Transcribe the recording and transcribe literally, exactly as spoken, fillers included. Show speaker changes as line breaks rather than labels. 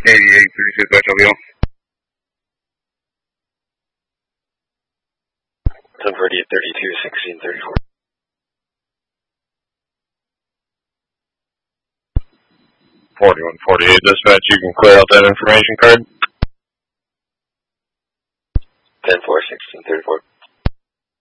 eighty-eight thirty-six H L V O.
ten forty-eight thirty-two sixteen thirty-four.
forty-one forty-eight, dispatch, you can clear out that information card.
ten four sixteen thirty-four.